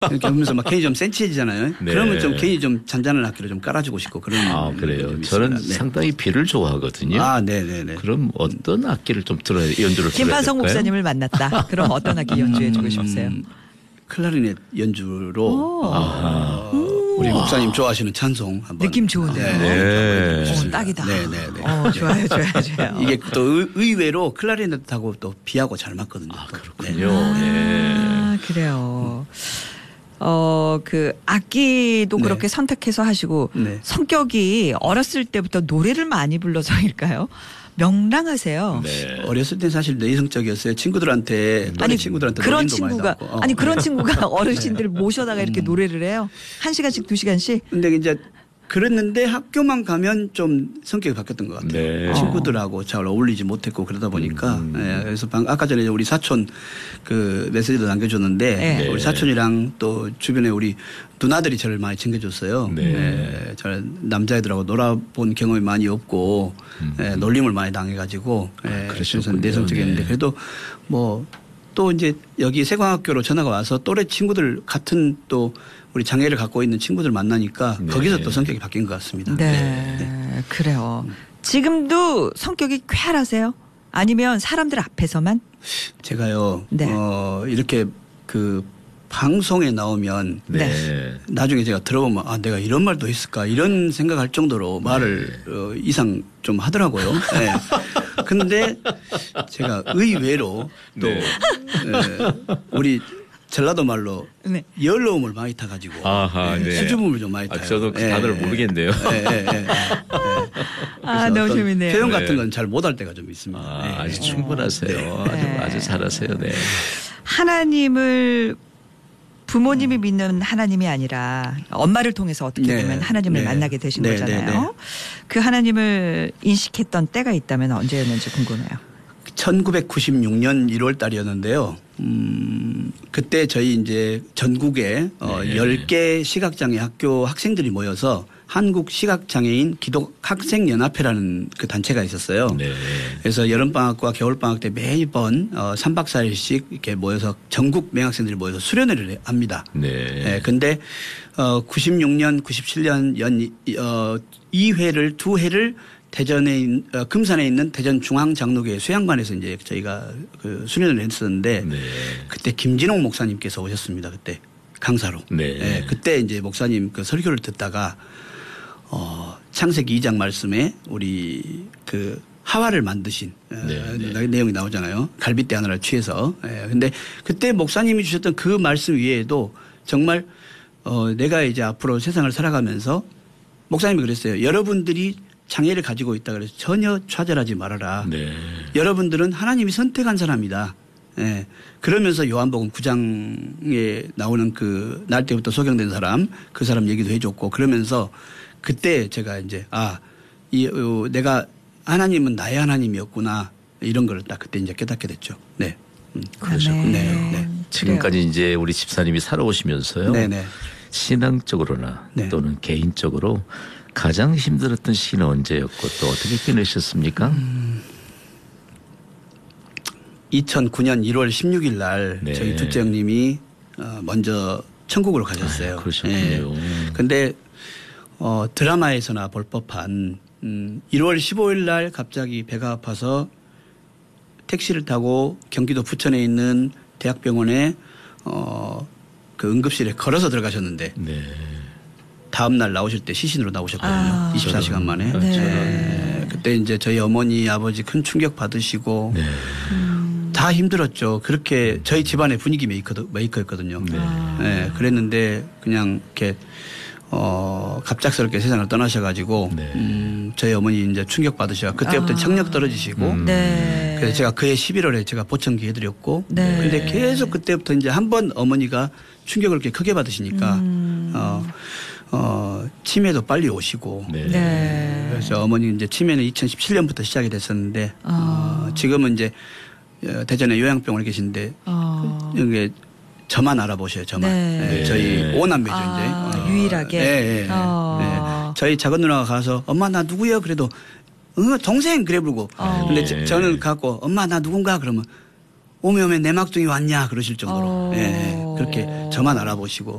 이렇게 하면서 막 괜히 좀 센치해지잖아요. 네. 그러면 좀 괜히 좀 잔잔한 악기를 좀 깔아주고 싶고 그런. 그래요. 저는 네. 상당히 비를 좋아하거든요. 네네네. 그럼 어떤 악기를 좀 연주를 들어야 될까요? 김판성 목사님을 만났다. 그럼 어떤 악기 연주해주고 싶으세요? 클라리넷 연주로 우리 목사님 좋아하시는 찬송 한번. 느낌 좋은데요. 네. 딱이다. 네네네. 좋아요, 좋아요. 이게 또 의외로 클라리넷하고 또 비하고 잘 맞거든요. 그렇군요. 네. 그래요. 그 악기도 네. 그렇게 선택해서 하시고 네. 성격이 어렸을 때부터 노래를 많이 불러서일까요? 명랑하세요. 네. 어렸을 때 사실 내성적이었어요. 친구들한테 아니 친구들한테 그런 놀림도 많이 친구가 받고. 아니 그런 친구가 어르신들 모셔다가 이렇게 노래를 해요. 1시간씩 2시간씩. 근데 이제 그랬는데 학교만 가면 좀 성격이 바뀌었던 것 같아요. 네. 친구들하고 잘 어울리지 못했고 그러다 보니까 그래서 아까 전에 우리 사촌 그 메시지도 남겨줬는데 네. 우리 사촌이랑 또 주변에 우리 누나들이 저를 많이 챙겨줬어요. 네. 저 남자애들하고 놀아본 경험이 많이 없고 놀림을 많이 당해가지고 그래서 내성적이었는데 네. 그래도 뭐 또 이제 여기 세광학교로 전화가 와서 또래 친구들 같은 또 우리 장애를 갖고 있는 친구들 만나니까 네. 거기서 또 성격이 바뀐 것 같습니다. 네. 그래요. 지금도 성격이 쾌활하세요? 아니면 사람들 앞에서만? 제가요, 네. 이렇게 그 방송에 나오면 네. 나중에 제가 들어보면 내가 이런 말도 했을까 이런 생각할 정도로 말을 이상 좀 하더라고요. 네. 근데 제가 의외로 또 네. 우리 전라도 말로 네. 열로움을 많이 타가지고 아하, 네. 수줍음을 좀 많이 타요. 저도 다들 모르겠네요. 너무 재밌네요. 표현 네. 같은 건 잘 못할 때가 좀 있습니다. 아주 충분하세요. 아주 잘하세요. 네. 하나님을 부모님이 믿는 하나님이 아니라 엄마를 통해서 어떻게 네. 보면 하나님을 네. 만나게 되신 네, 거잖아요. 네, 네. 그 하나님을 인식했던 때가 있다면 언제였는지 궁금해요. 1996년 1월 달이었는데요. 그때 저희 이제 전국에 10개 시각장애 학교 학생들이 모여서 한국 시각장애인 기독학생연합회라는 그 단체가 있었어요. 네. 그래서 여름방학과 겨울방학 때 매번 3박 4일씩 이렇게 모여서 전국 맹학생들이 모여서 수련회를 합니다. 네. 근데 96년, 97년 연 2회를 2회를 대전에 금산에 있는 대전중앙장로교회 수양관에서 이제 저희가 그 수련을 했었는데 네. 그때 김진홍 목사님께서 오셨습니다. 그때 강사로. 네. 그때 이제 목사님 그 설교를 듣다가 창세기 2장 말씀에 우리 그 하와를 만드신 내용이 나오잖아요. 갈빗대 하나를 취해서. 근데 그때 목사님이 주셨던 그 말씀 위에도 정말 내가 이제 앞으로 세상을 살아가면서 목사님이 그랬어요. 여러분들이 장애를 가지고 있다 그래서 전혀 좌절하지 말아라. 네. 여러분들은 하나님이 선택한 사람이다. 그러면서 요한복음 9장에 나오는 그 날 때부터 소경된 사람 그 사람 얘기도 해줬고 그러면서 그때 제가 이제 내가 하나님은 나의 하나님이었구나 이런 걸 딱 그때 이제 깨닫게 됐죠. 네. 그러셨군요. 네. 지금까지 이제 우리 집사님이 살아오시면서요. 네네. 신앙적으로나 네. 또는 개인적으로 가장 힘들었던 시기는 언제였고 또 어떻게 끝내셨습니까? 2009년 1월 16일 날 네. 저희 둘째 형님이 먼저 천국으로 가셨어요. 그러셨군요. 근데 드라마에서나 볼 법한 1월 15일 날 갑자기 배가 아파서 택시를 타고 경기도 부천에 있는 대학병원에 그 응급실에 걸어서 들어가셨는데 네. 다음 날 나오실 때 시신으로 나오셨거든요. 24시간 만에. 네. 그때 이제 저희 어머니 아버지 큰 충격 받으시고 네. 다 힘들었죠. 그렇게 저희 집안의 분위기 메이커였거든요. 네. 그랬는데 그냥 이렇게 갑작스럽게 세상을 떠나셔가지고 저희 어머니 이제 충격 받으셔. 그때부터 청력 떨어지시고. 네. 그래서 제가 그해 11월에 제가 보청기 해드렸고. 네. 근데 계속 그때부터 이제 한 번 어머니가 충격을 이렇게 크게 받으시니까 치매도 빨리 오시고. 네. 네. 그래서 어머니 이제 치매는 2017년부터 시작이 됐었는데 지금은 이제 대전에 요양병원에 계신데 여기 저만 알아보셔요. 저만. 네. 네, 저희 오남매죠 이제. 유일하게. 네. 저희 작은 누나가 가서 엄마 나 누구요? 그래도 동생 그래 부르고. 근데 저는 갖고 엄마 나 누군가 그러면 오면 내 막둥이 왔냐 그러실 정도로 예, 그렇게 저만 알아보시고